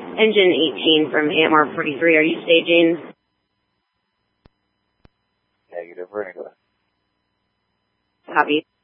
Engine 18 from AMR 43, are you staging? Negative, we're going to go. Copy.